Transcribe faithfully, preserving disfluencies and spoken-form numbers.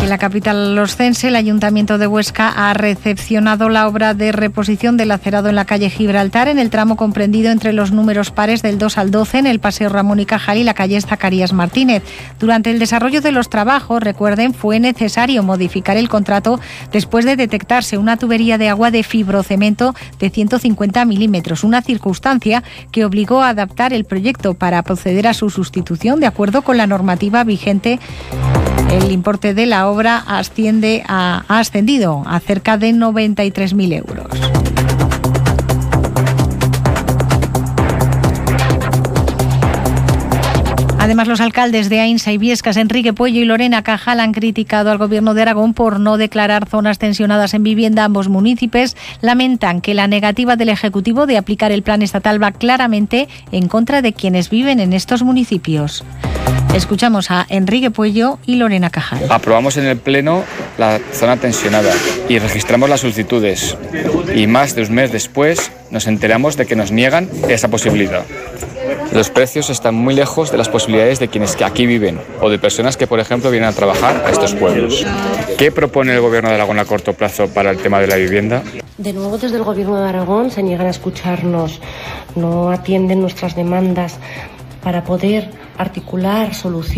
En la capital oscense, el Ayuntamiento de Huesca ha recepcionado la obra de reposición del acerado en la calle Gibraltar, en el tramo comprendido entre los números pares del dos al doce, en el Paseo Ramón y Cajal y la calle Zacarías Martínez. Durante el desarrollo de los trabajos, recuerden, fue necesario modificar el contrato después de detectarse una tubería de agua de fibrocemento de ciento cincuenta milímetros, una circunstancia que obligó a adaptar el proyecto para proceder a su sustitución de acuerdo con la normativa vigente. El importe de la obra asciende a, ha ascendido a cerca de noventa y tres mil euros. Además, los alcaldes de Ainsa y Biescas, Enrique Puello y Lorena Cajal, han criticado al Gobierno de Aragón por no declarar zonas tensionadas en vivienda. Ambos municipios lamentan que la negativa del Ejecutivo de aplicar el plan estatal va claramente en contra de quienes viven en estos municipios. Escuchamos a Enrique Puello y Lorena Cajal. Aprobamos en el Pleno la zona tensionada y registramos las solicitudes. Y más de un mes después nos enteramos de que nos niegan esa posibilidad. Los precios están muy lejos de las posibilidades de quienes aquí viven o de personas que, por ejemplo, vienen a trabajar a estos pueblos. ¿Qué propone el Gobierno de Aragón a corto plazo para el tema de la vivienda? De nuevo, desde el Gobierno de Aragón se niegan a escucharnos, no atienden nuestras demandas para poder articular soluciones.